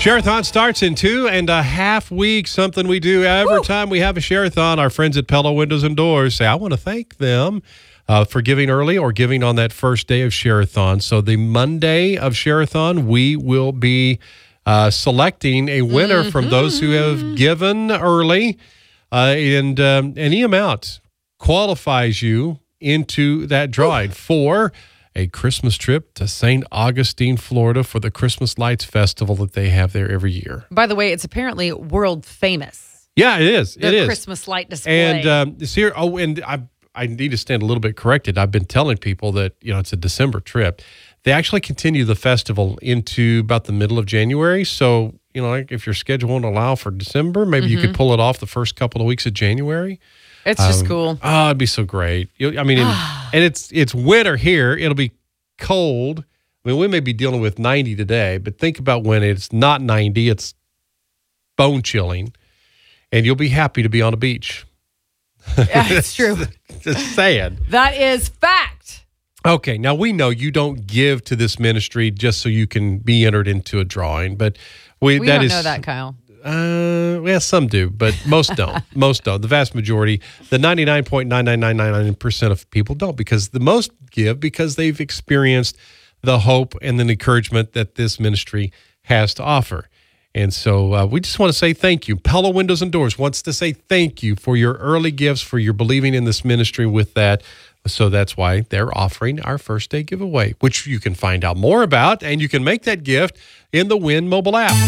Share-a-thon starts in 2.5 weeks, something we do every time we have a share-a-thon. Our friends at Pella Windows and Doors say, I want to thank them for giving early or giving on that first day of share-a-thon. So the Monday of share-a-thon, we will be selecting a winner from those who have given early, and any amount qualifies you into that drawing for a Christmas trip to St. Augustine, Florida for the Christmas Lights Festival that they have there every year. By the way, it's apparently world famous. Yeah, it is. The Christmas light display. And it's here. Oh, and I need to stand a little bit corrected. I've been telling people that, it's a December trip. They actually continue the festival into about the middle of January. So, like if your schedule won't allow for December, maybe you could pull it off the first couple of weeks of January. It's just cool. Oh, it'd be so great. And it's winter here. It'll be cold. I mean, we may be dealing with 90 today, but think about when it's not 90. It's bone chilling, and you'll be happy to be on a beach. Yeah, it's true. Just saying. That is fact. Okay, now we know you don't give to this ministry just so you can be entered into a drawing, but we don't know that, Kyle. Yeah, some do, but most don't. Most don't. The vast majority, the 99.99999% of people don't, because the most give because they've experienced the hope and the encouragement that this ministry has to offer. And so we just want to say thank you. Pella Windows and Doors wants to say thank you for your early gifts, for your believing in this ministry with that. So that's why they're offering our first day giveaway, which you can find out more about, and you can make that gift in the Win mobile app.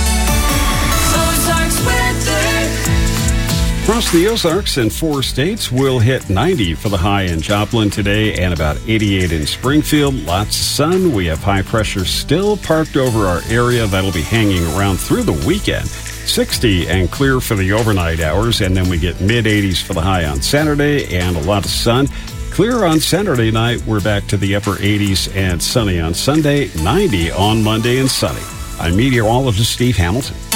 Across the Ozarks and 4 states, we'll hit 90 for the high in Joplin today and about 88 in Springfield. Lots of sun. We have high pressure still parked over our area. That'll be hanging around through the weekend. 60 and clear for the overnight hours, and then we get mid-80s for the high on Saturday and a lot of sun. Clear on Saturday night. We're back to the upper 80s and sunny on Sunday, 90 on Monday and sunny. I'm meteorologist Steve Hamilton.